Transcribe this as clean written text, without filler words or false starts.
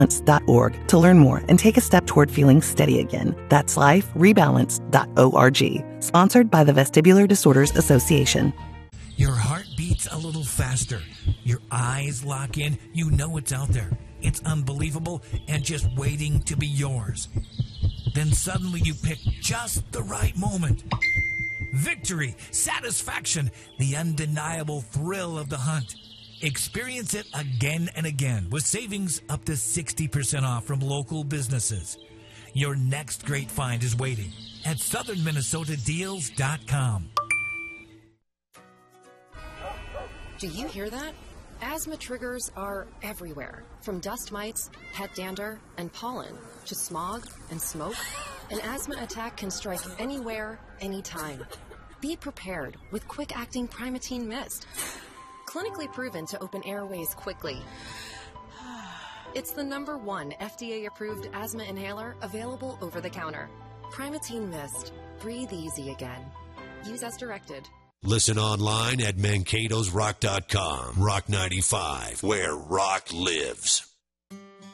liferebalance.org to learn more and take a step toward feeling steady again. That's liferebalance.org. Sponsored by the Vestibular Disorders Association. Your heart beats a little faster. Your eyes lock in. You know it's out there. It's unbelievable and just waiting to be yours. Then suddenly you pick just the right moment. Victory, satisfaction, the undeniable thrill of the hunt. Experience it again and again with savings up to 60% off from local businesses. Your next great find is waiting at southernminnesotadeals.com. Do you hear that? Asthma triggers are everywhere, from dust mites, pet dander, and pollen, to smog and smoke. An asthma attack can strike anywhere, anytime. Be prepared with quick-acting Primatene Mist. Clinically proven to open airways quickly. It's the #1 FDA-approved asthma inhaler available over the counter. Primatene Mist. Breathe easy again. Use as directed. Listen online at mankatosrock.com. Rock 95, where rock lives.